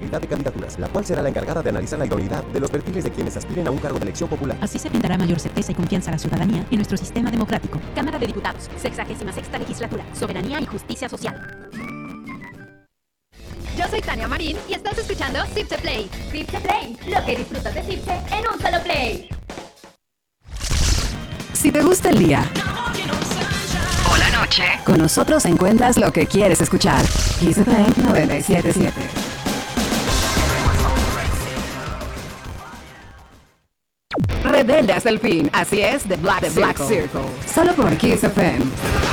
de candidaturas, la cual será la encargada de analizar la idoneidad de los perfiles de quienes aspiren a un cargo de elección popular. Así se brindará mayor certeza y confianza a la ciudadanía en nuestro sistema democrático. Cámara de Diputados, 66ª Legislatura, Soberanía y Justicia Social. Yo soy Tania Marín y estás escuchando Zipse Play. Zipse Play, lo que disfrutas de Zipse en un solo play. Si te gusta el día o la noche, con nosotros encuentras lo que quieres escuchar. Zipse Play 97.7. Rebelde hasta el fin, así es, The Black Circle. Solo por Kiss FM.